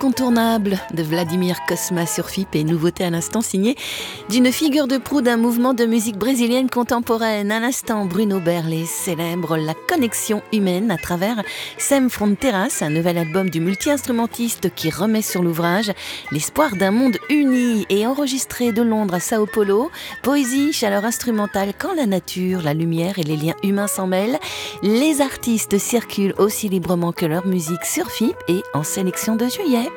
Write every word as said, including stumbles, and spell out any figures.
Incontournable de Vladimir Cosma sur F I P et nouveauté à l'instant signée d'une figure de proue d'un mouvement de musique brésilienne contemporaine. À l'instant, Bruno Berlé célèbre la connexion humaine à travers Sem Fronteiras, un nouvel album du multi-instrumentiste qui remet sur l'ouvrage l'espoir d'un monde uni. Et enregistré de Londres à Sao Paulo, poésie, chaleur instrumentale, quand la nature, la lumière et les liens humains s'en mêlent, les artistes circulent aussi librement que leur musique sur F I P et en sélection de juillet.